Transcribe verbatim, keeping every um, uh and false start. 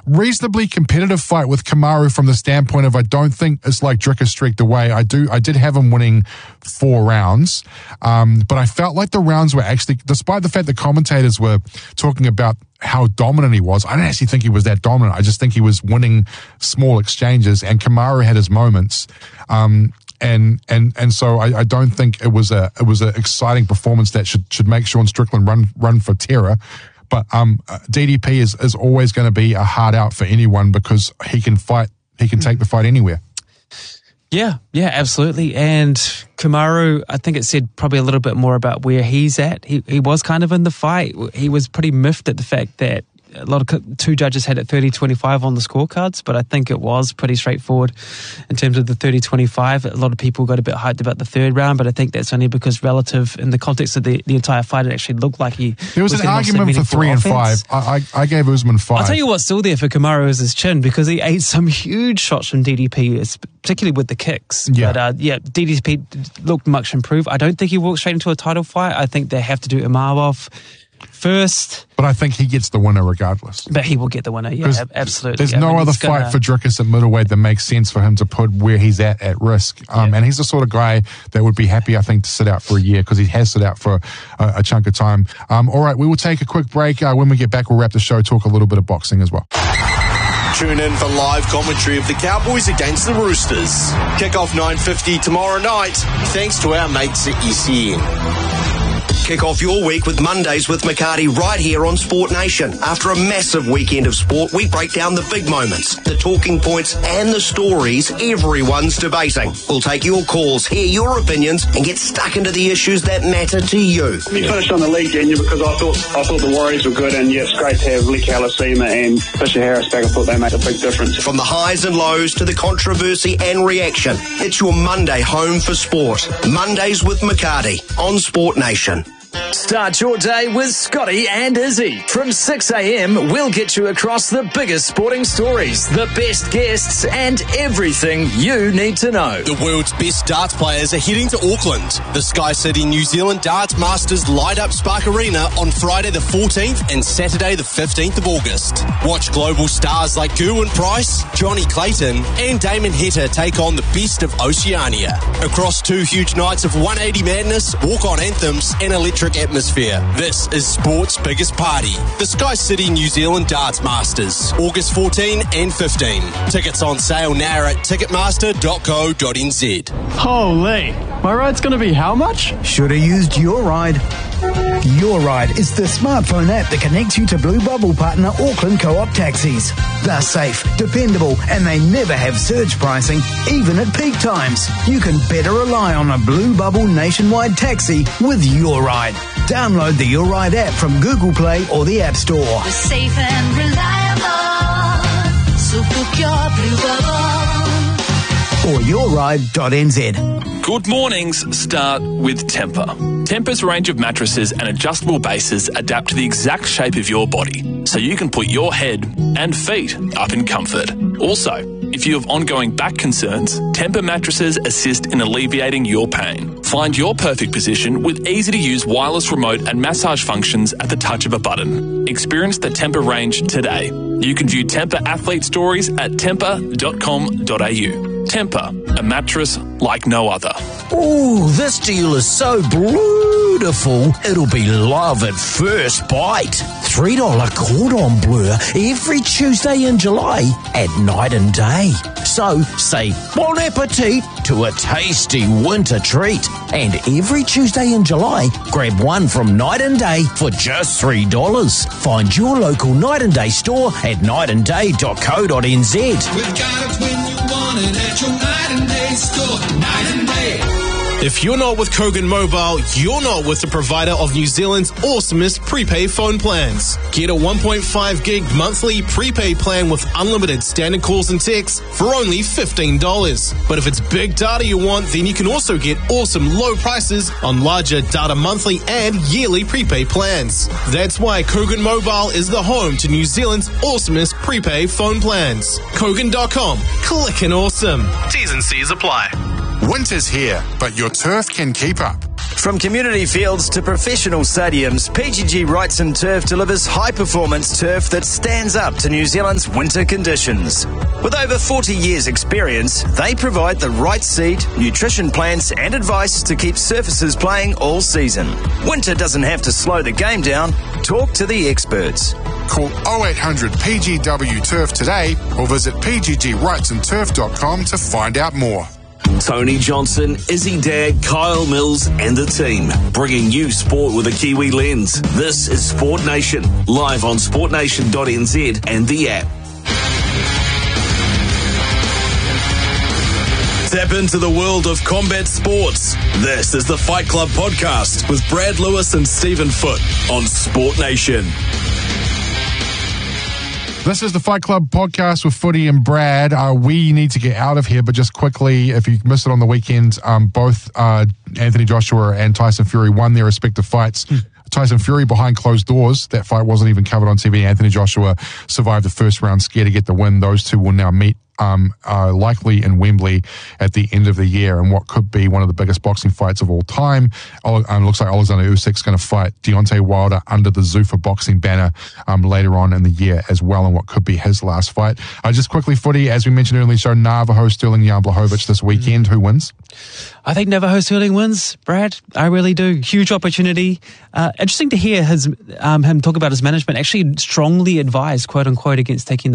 reasonably competitive fight with Kamaru from the standpoint of I don't think it's like Dricker streaked away. I do, I did have him winning four rounds, um, but I felt like the rounds were actually, despite the fact that commentators were talking about how dominant he was, I didn't actually think he was that dominant. I just think he was winning small exchanges, and Kamaru had his moments. Um, And and and so I, I don't think it was a it was an exciting performance that should should make Sean Strickland run run for terror. But um, D D P is is always going to be a hard out for anyone because he can fight. He can take the fight anywhere. Yeah, yeah, absolutely. And Kamaru, I think it said probably a little bit more about where he's at. He he was kind of in the fight. He was pretty miffed at the fact that a lot of two judges had it thirty twenty-five on the scorecards, but I think it was pretty straightforward in terms of the thirty twenty-five. A lot of people got a bit hyped about the third round, but I think that's only because relative in the context of the, the entire fight, it actually looked like he there was, was an argument for three and five. I, I, I gave Usman five. I'll tell you what's still there for Kamaru is his chin, because he ate some huge shots from D D P, particularly with the kicks. Yeah. But uh, yeah, D D P looked much improved. I don't think he walked straight into a title fight. I think they have to do Imavov first. But I think he gets the winner regardless. But he will get the winner, yeah, absolutely. There's I no mean, other gonna... fight for Dricus at middleweight that makes sense for him to put where he's at at risk. Um, yeah. And he's the sort of guy that would be happy, I think, to sit out for a year, because he has sit out for a, a chunk of time. Um, all right, we will take a quick break. Uh, when we get back, we'll wrap the show, talk a little bit of boxing as well. Tune in for live commentary of the Cowboys against the Roosters. Kickoff nine fifty tomorrow night, thanks to our mates at E C N. Kick off your week with Mondays with McCarty right here on Sport Nation. After a massive weekend of sport, we break down the big moments, the talking points and the stories everyone's debating. We'll take your calls, hear your opinions and get stuck into the issues that matter to you. We finished on the league, didn't you? Because I thought I thought the Warriors were good, and yeah, it's great to have Lee Kalasima and Fisher Harris back. I thought they made a big difference. From the highs and lows to the controversy and reaction, it's your Monday home for sport. Mondays with McCarty on Sport Nation. Start your day with Scotty and Izzy. From six a.m, we'll get you across the biggest sporting stories, the best guests, and everything you need to know. The world's best darts players are heading to Auckland. The Sky City New Zealand Darts Masters light up Spark Arena on Friday the fourteenth and Saturday the fifteenth of August. Watch global stars like Gerwyn Price, Johnny Clayton, and Damon Heta take on the best of Oceania. Across two huge nights of one eighty madness, walk-on anthems, and electric atmosphere. This is sport's biggest party. The Sky City New Zealand Darts Masters, August fourteenth and fifteenth. Tickets on sale now at ticketmaster dot co dot n z. Holy, my ride's going to be how much? Should have used Your Ride. Your Ride is the smartphone app that connects you to Blue Bubble partner Auckland Co-op taxis. They're safe, dependable, and they never have surge pricing, even at peak times. You can better rely on a Blue Bubble nationwide taxi with Your Ride. Download the Your Ride app from Google Play or the App Store. We're safe and reliable, so book your Blue Bubble. Or your ride dot n z. Good mornings start with Tempur. Tempur's range of mattresses and adjustable bases adapt to the exact shape of your body, so you can put your head and feet up in comfort. Also, if you have ongoing back concerns, Tempur mattresses assist in alleviating your pain. Find your perfect position with easy-to-use wireless remote and massage functions at the touch of a button. Experience the Tempur range today. You can view Tempur athlete stories at tempur dot com dot a u. Tempur, a mattress like no other. Ooh, this deal is so beautiful, it'll be love at first bite. three dollar cordon bleu every Tuesday in July at night and day. So say bon appetit to a tasty winter treat. And every Tuesday in July, grab one from Night and Day for just three dollars. Find your local Night and Day store at night and day dot co dot n z. We've got it when you want it at your Night and Day store. Night and Day. If you're not with Kogan Mobile, you're not with the provider of New Zealand's awesomest prepaid phone plans. Get a one point five gig monthly prepaid plan with unlimited standard calls and texts for only fifteen dollars. But if it's big data you want, then you can also get awesome low prices on larger data monthly and yearly prepaid plans. That's why Kogan Mobile is the home to New Zealand's awesomest prepaid phone plans. Kogan dot com. Clickin' awesome. T's and C's apply. Winter's here, but your turf can keep up. From community fields to professional stadiums, P G G Wrights and Turf delivers high-performance turf that stands up to New Zealand's winter conditions. With over forty years' experience, they provide the right seed, nutrition plans and advice to keep surfaces playing all season. Winter doesn't have to slow the game down. Talk to the experts. Call oh eight hundred P G W Turf today or visit p g g wrights and turf dot com to find out more. Tony Johnson, Izzy Dagg, Kyle Mills and the team, bringing you sport with a Kiwi lens. This is Sport Nation, live on sport nation dot n z and the app. Tap into the world of combat sports. This is the Fight Club podcast with Brad Lewis and Stephen Foote on Sport Nation. This is the Fight Club podcast with Footy and Brad. Uh, we need to get out of here, but just quickly, if you missed it on the weekend, um, both uh, Anthony Joshua and Tyson Fury won their respective fights. Mm. Tyson Fury behind closed doors. That fight wasn't even covered on T V. Anthony Joshua survived the first round scare to get the win. Those two will now meet um, uh, likely in Wembley at the end of the year in what could be one of the biggest boxing fights of all time. Um, looks like Alexander Usyk's going to fight Deontay Wilder under the Zuffa boxing banner um, later on in the year as well in what could be his last fight. Uh, just quickly, Footy, as we mentioned earlier, show Navajo Sterling Jan Blachowicz this weekend. Who wins? I think Navajo Sterling wins, Brad. I really do. Huge opportunity. Uh, interesting to hear his um, him talk about his management actually strongly advised, quote unquote, against taking the